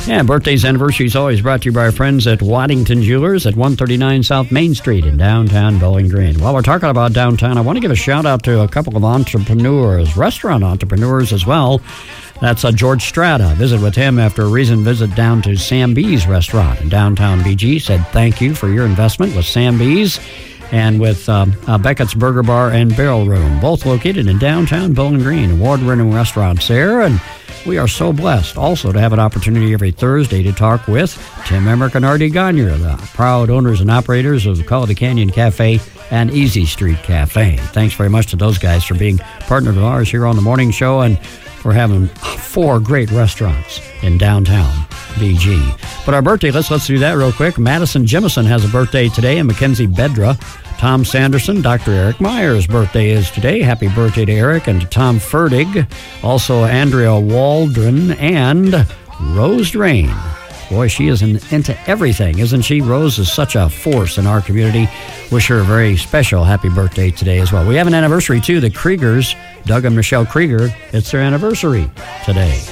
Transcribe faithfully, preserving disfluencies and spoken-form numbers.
Yeah, birthdays, anniversaries always brought to you by our friends at Waddington Jewelers at one thirty-nine South Main Street in downtown Bowling Green. While we're talking about downtown, I want to give a shout out to a couple of entrepreneurs, restaurant entrepreneurs as well. That's uh, George Strata. Visit with him after a recent visit down to Sam B's restaurant in downtown B G. Said thank you for your investment with Sam B's and with um, uh, Beckett's Burger Bar and Barrel Room, both located in downtown Bowling Green. Award-winning restaurants there, and we are so blessed also to have an opportunity every Thursday to talk with Tim Emmerich and Artie Gagne, the proud owners and operators of Quality Canyon Cafe and Easy Street Cafe. Thanks very much to those guys for being partners of ours here on the morning show, and for having four great restaurants in downtown B G. But our birthday, let's let's do that real quick. Madison Jemison has a birthday today, and Mackenzie Bedra. Tom Sanderson, Doctor Eric Myers' birthday is today. Happy birthday to Eric and to Tom Ferdig. Also Andrea Waldron and Rose Drain. Boy, she is in, into everything, isn't she? Rose is such a force in our community. Wish her a very special happy birthday today as well. We have an anniversary, too. The Kriegers, Doug and Michelle Krieger, it's their anniversary today.